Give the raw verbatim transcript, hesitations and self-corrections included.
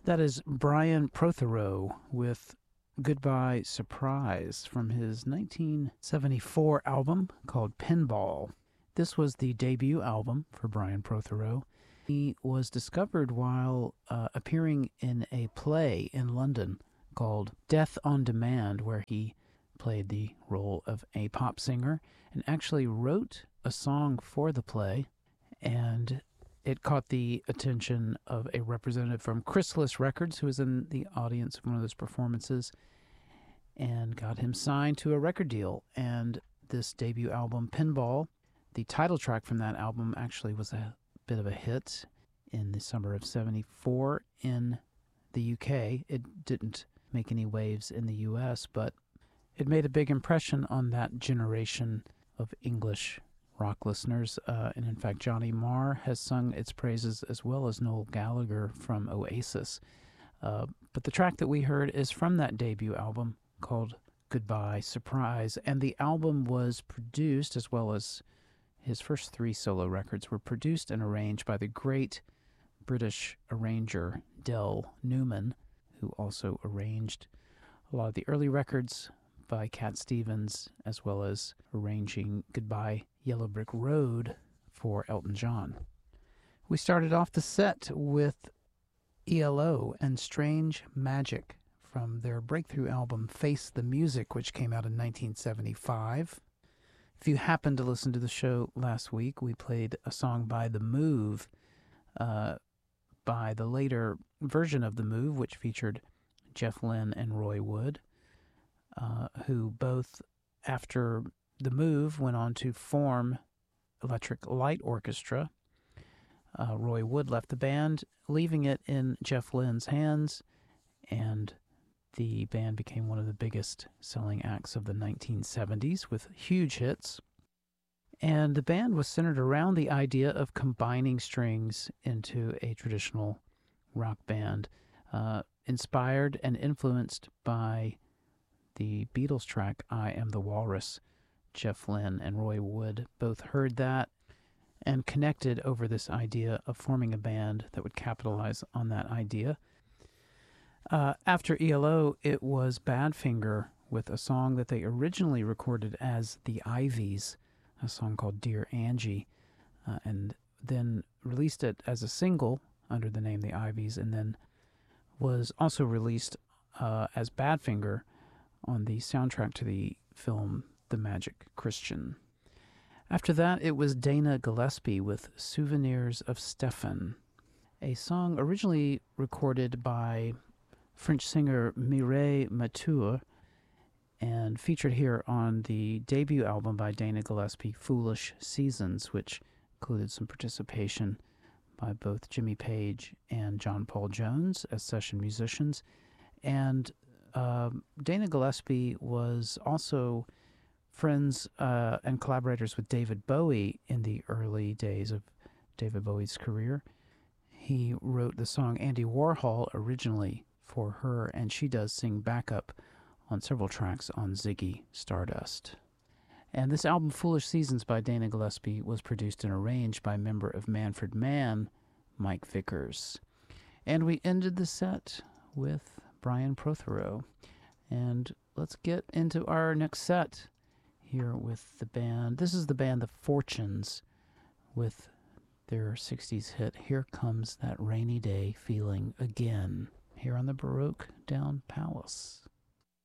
That is Brian Protheroe with Goodbye Surprise from his nineteen seventy-four album called Pinball. This was the debut album for Brian Protheroe. He was discovered while uh, appearing in a play in London called Death on Demand, where he played the role of a pop singer and actually wrote a song for the play, and it caught the attention of a representative from Chrysalis Records who was in the audience of one of those performances and got him signed to a record deal. And this debut album, Pinball, the title track from that album actually was a bit of a hit in the summer of seventy-four in the U K. It didn't make any waves in the U S, but it made a big impression on that generation of English rock listeners, uh, and in fact Johnny Marr has sung its praises as well as Noel Gallagher from Oasis. Uh, but the track that we heard is from that debut album called Goodbye Surprise, and the album was produced, as well as his first three solo records, were produced and arranged by the great British arranger Del Newman, who also arranged a lot of the early records by Cat Stevens, as well as arranging Goodbye Yellow Brick Road for Elton John. We started off the set with E L O and Strange Magic from their breakthrough album Face the Music, which came out in nineteen seventy-five. If you happened to listen to the show last week, we played a song by The Move, uh, by the later version of The Move, which featured Jeff Lynne and Roy Wood, uh, who both, after The Move, went on to form Electric Light Orchestra. Uh, Roy Wood left the band, leaving it in Jeff Lynne's hands, and the band became one of the biggest selling acts of the nineteen seventies with huge hits. And the band was centered around the idea of combining strings into a traditional rock band, uh, inspired and influenced by the Beatles track I Am the Walrus. Jeff Lynne and Roy Wood both heard that and connected over this idea of forming a band that would capitalize on that idea. Uh, after E L O, it was Badfinger with a song that they originally recorded as the Ivies, a song called Dear Angie, uh, and then released it as a single under the name The Ivies, and then was also released uh, as Badfinger on the soundtrack to the film The Magic Christian. After that, it was Dana Gillespie with Souvenirs of Stefan, a song originally recorded by French singer Mireille Mathieu and featured here on the debut album by Dana Gillespie, Foolish Seasons, which included some participation by both Jimmy Page and John Paul Jones as session musicians. And uh, Dana Gillespie was also friends uh, and collaborators with David Bowie in the early days of David Bowie's career. He wrote the song Andy Warhol originally for her, and she does sing backup on several tracks on Ziggy Stardust. And this album, Foolish Seasons by Dana Gillespie, was produced and arranged by member of Manfred Mann, Mike Vickers. And we ended the set with Brian Protheroe. And let's get into our next set here with the band. This is the band The Fortunes with their sixties hit, Here Comes That Rainy Day Feeling Again, here on the Baroque Down Palace.